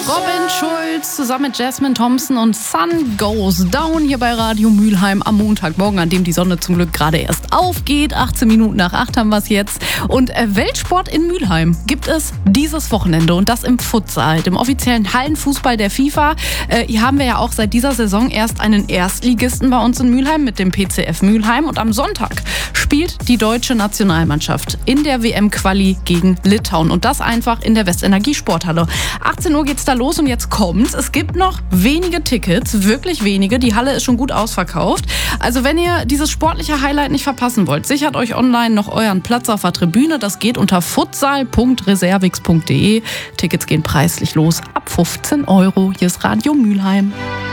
Robin Schulz zusammen mit Jasmine Thompson und Sun Goes Down hier bei Radio Mülheim am Montagmorgen, an dem die Sonne zum Glück gerade erst aufgeht. 18 Minuten nach 8 haben wir es jetzt. Und Weltsport in Mülheim gibt es dieses Wochenende und das im Futsal, dem offiziellen Hallenfußball der FIFA. Hier haben wir ja auch seit dieser Saison erst einen Erstligisten bei uns in Mülheim mit dem PCF Mülheim. Und am Sonntag spielt die deutsche Nationalmannschaft in der WM-Quali gegen Litauen. Und das einfach in der Westenergie Sporthalle. 18 Uhr geht's da los und jetzt kommt's. Es gibt noch wenige Tickets, wirklich wenige. Die Halle ist schon gut ausverkauft. Also wenn ihr dieses sportliche Highlight nicht verpassen wollt, sichert euch online noch euren Platz auf der Tribüne. Das geht unter futsal.reservix.de. Tickets gehen preislich los ab 15 €. Hier ist Radio Mülheim.